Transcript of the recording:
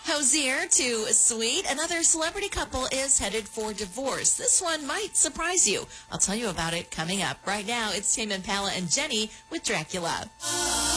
Hosier to Sweet. Another celebrity couple is headed for divorce. This one might surprise you. I'll tell you about it coming up. Right now, it's Tame Impala and Jenny with Dracula.